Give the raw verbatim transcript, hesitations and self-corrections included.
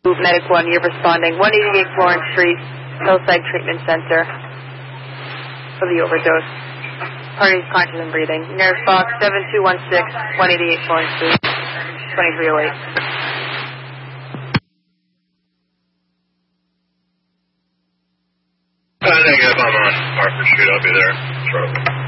Medic one, you're responding. one eighty-eight Florence Street, Hillside Treatment Center for the overdose. Party's conscious and breathing. Nurse box seven two one six, one eighty-eight Florence Street, twenty-three oh eight. Uh, negative, I'm on Market Street. I'll be there shortly.